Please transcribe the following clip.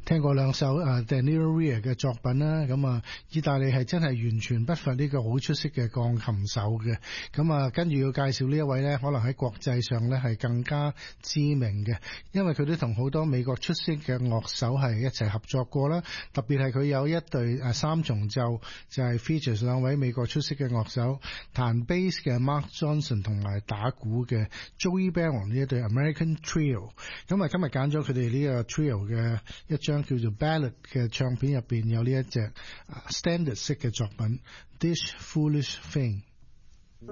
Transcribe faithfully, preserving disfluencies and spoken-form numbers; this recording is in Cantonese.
聽過兩首啊 Daniel Rea 嘅作品啦，咁啊意大利係真係完全不乏呢個好出色嘅鋼琴手嘅，咁啊跟住要介紹呢一位呢，可能喺國際上呢係更加知名嘅，因為佢都同好多美國出色嘅樂手係一齊合作過啦，特別係佢有一隊誒三重奏就係 features 兩位美國出色嘅樂手，彈 bass 嘅 Mark Johnson 同埋打鼓嘅 Joey Barron 呢一隊 American Trio， 咁啊今日揀咗佢哋呢個 trio 嘅一張叫做 Ballad 嘅唱片，入邊有呢一隻 standard 式嘅作品 This Foolish Thing。